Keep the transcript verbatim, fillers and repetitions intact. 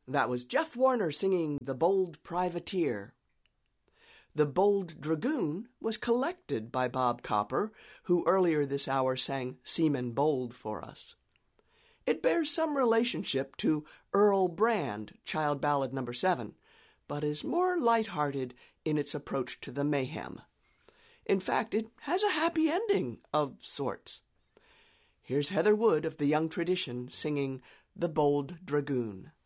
That was Jeff Warner singing The Bold Privateer. The Bold Dragoon was collected by Bob Copper, who earlier this hour sang Seaman Bold for us. It bears some relationship to Earl Brand, Child Ballad number seven, but is more light-hearted in its approach to the mayhem. In fact, it has a happy ending of sorts. Here's Heather Wood of the Young Tradition singing The Bold Dragoon.